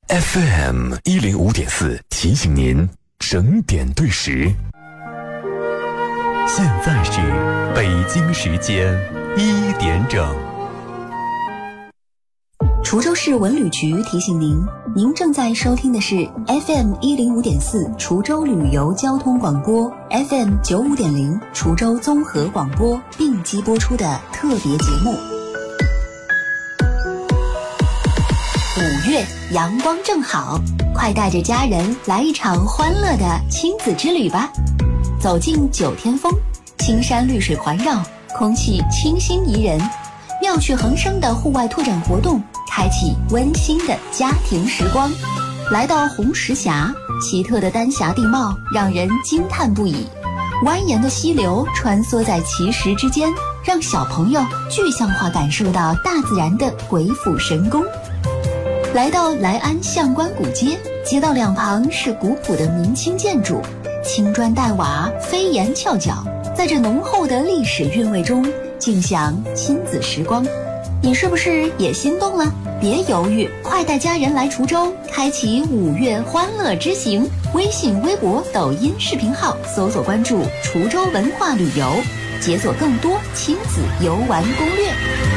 FM105.4提醒您整点对时。现在是北京时间1点整。 滁州市文旅局提醒您，您正在收听的是 FM105.4 滁州旅游交通广播 FM95.0 滁州综合广播并机播出的特别节目。5月阳光正好，快带着家人来一场欢乐的亲子之旅吧。走进九天峰，青山绿水环绕，空气清新宜人，妙趣横生的户外拓展活动开启温馨的家庭时光。来到红石峡，奇特的丹霞地貌让人惊叹不已，蜿蜒的溪流穿梭在奇石之间，让小朋友具象化感受到大自然的鬼斧神工。来到来安相关古街，街道两旁是古朴的明清建筑，青砖黛瓦，飞檐翘角，在这浓厚的历史韵味中尽享亲子时光。你是不是也心动了？别犹豫，快带家人来滁州，开启5月欢乐之行。微信、微博、抖音视频号搜索关注滁州文化旅游，解锁更多亲子游玩攻略。